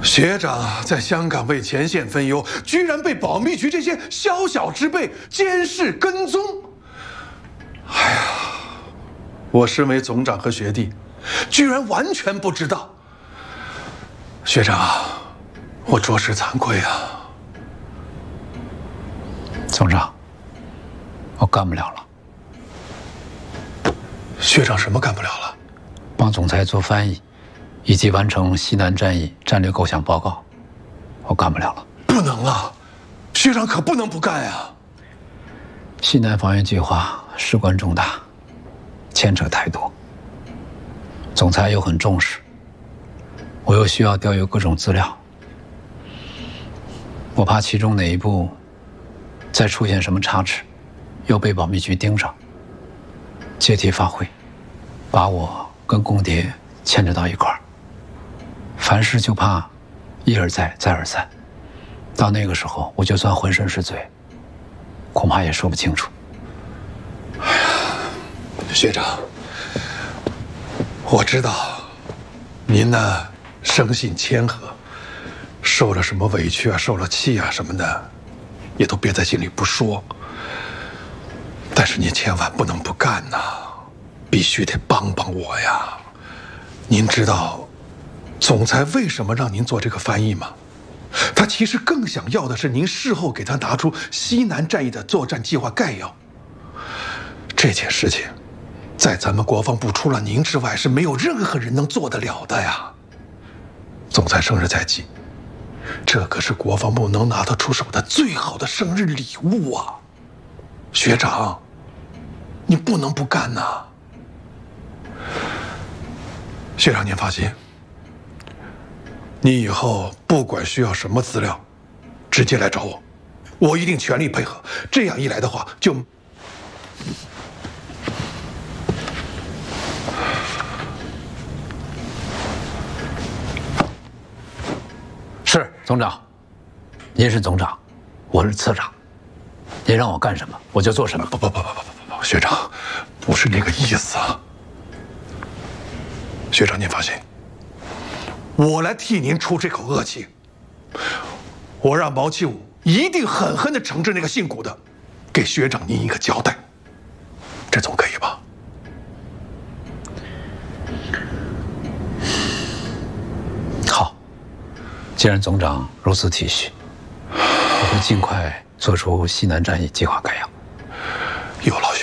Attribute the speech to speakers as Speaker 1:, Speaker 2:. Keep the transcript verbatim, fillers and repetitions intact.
Speaker 1: 学长在香港为前线分忧，居然被保密局这些宵小之辈监视跟踪。哎呀，我身为总长和学弟，居然完全不知道。学长，我着实惭愧啊。
Speaker 2: 总长，我干不了了。
Speaker 1: 学长什么干不了了？
Speaker 2: 帮总裁做翻译，以及完成西南战役战略构想报告，我干不了了。
Speaker 1: 不能啊，学长可不能不干呀！
Speaker 2: 西南防御计划事关重大，牵扯太多，总裁又很重视，我又需要调阅各种资料，我怕其中哪一步再出现什么差池，又被保密局盯上，借题发挥，把我跟共谍牵扯到一块儿。凡事就怕一而再，再而三，到那个时候，我就算浑身是罪，恐怕也说不清楚。
Speaker 1: 哎呀，学长，我知道您呢生性谦和，受了什么委屈啊，受了气啊什么的，也都憋在心里不说。但是您千万不能不干呐，必须得帮帮我呀！您知道总裁为什么让您做这个翻译吗？他其实更想要的是您事后给他拿出西南战役的作战计划概要。这件事情，在咱们国防部除了您之外，是没有任何人能做得了的呀。总裁生日在即，这可是国防部能拿得出手的最好的生日礼物啊！学长，你不能不干呐！学长，您放心，你以后不管需要什么资料，直接来找我，我一定全力配合。这样一来的话，就……
Speaker 2: 是总长，您是总长，我是次长，您让我干什么我就做什么。
Speaker 1: 不不不不不不不，学长，不是那个意思啊。学长，您放心，我来替您出这口恶气。我让毛七五一定狠狠地惩治那个姓谷的，给学长您一个交代，这总可以吧？
Speaker 2: 好，既然总长如此体恤，我会尽快做出西南战役计划概要。
Speaker 1: 有劳